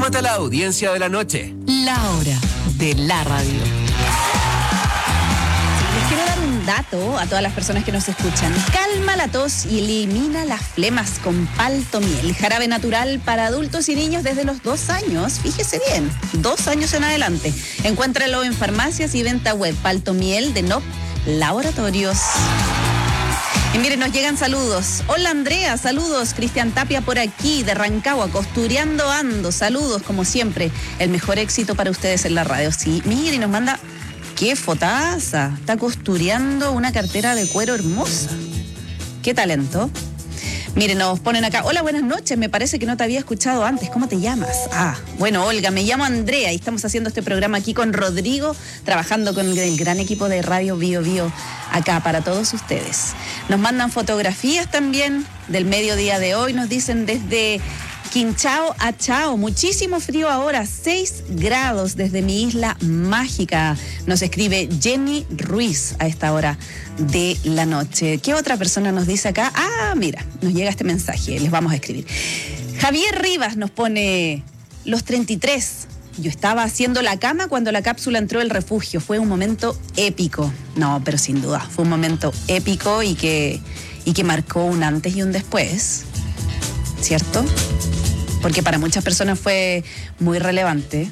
Súmate a la audiencia de la noche. La hora de la radio. Les quiero dar un dato a todas las personas que nos escuchan. Calma la tos y elimina las flemas con Paltomiel, jarabe natural para adultos y niños desde los 2 años. Fíjese bien, 2 años en adelante. Encuéntralo en farmacias y venta web. Paltomiel de NOP Laboratorios. Y miren, nos llegan saludos. Hola Andrea, saludos. Cristian Tapia por aquí, de Rancagua, costureando ando. Saludos, como siempre. El mejor éxito para ustedes en la radio. Sí, miren, y nos manda... ¡Qué fotaza! Está costureando una cartera de cuero hermosa. ¡Qué talento! Miren, nos ponen acá. Hola, buenas noches. Me parece que no te había escuchado antes. ¿Cómo te llamas? Bueno, Olga, me llamo Andrea y estamos haciendo este programa aquí con Rodrigo, trabajando con el gran equipo de Radio Bio Bio acá para todos ustedes. Nos mandan fotografías también del mediodía de hoy. Nos dicen desde Quinchao a Chao, muchísimo frío ahora, 6 grados desde mi isla mágica. Nos escribe Jenny Ruiz a esta hora de la noche. ¿Qué otra persona nos dice acá? Mira, nos llega este mensaje, les vamos a escribir. Javier Rivas nos pone los 33. Yo estaba haciendo la cama cuando la cápsula entró al refugio. Fue un momento épico. No, pero sin duda, fue un momento épico y que marcó un antes y un después, ¿cierto? Porque para muchas personas fue muy relevante.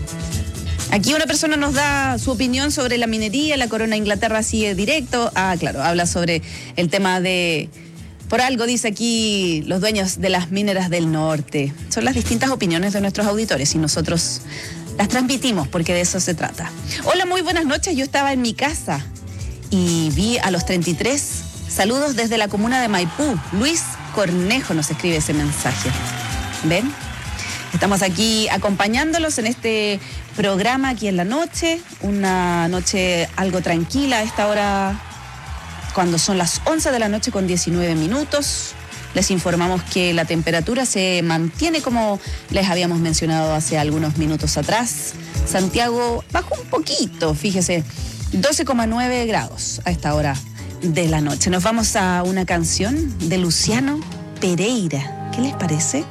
Aquí una persona nos da su opinión sobre la minería, la corona de Inglaterra sigue directo. Claro, habla sobre el tema de... Por algo dice aquí los dueños de las mineras del norte. Son las distintas opiniones de nuestros auditores y nosotros las transmitimos porque de eso se trata. Hola, muy buenas noches. Yo estaba en mi casa y vi a los 33. Saludos desde la comuna de Maipú. Luis Cornejo nos escribe ese mensaje. ¿Ven? Estamos aquí acompañándolos en este programa aquí en la noche, una noche algo tranquila a esta hora, cuando son las 11 de la noche con 19 minutos. Les informamos que la temperatura se mantiene como les habíamos mencionado hace algunos minutos atrás. Santiago bajó un poquito, fíjese, 12,9 grados a esta hora de la noche. Nos vamos a una canción de Luciano Pereira. ¿Qué les parece?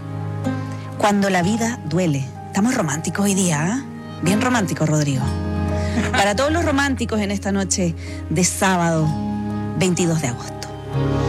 Cuando la vida duele. Estamos románticos hoy día, ¿eh? Bien románticos, Rodrigo. Para todos los románticos en esta noche de sábado 22 de agosto.